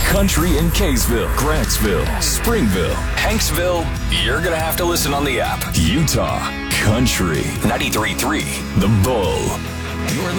Country in Kaysville, Grantsville, Springville, Hanksville. You're going to have to listen on the app. Utah Country 93.3 The Bull. You're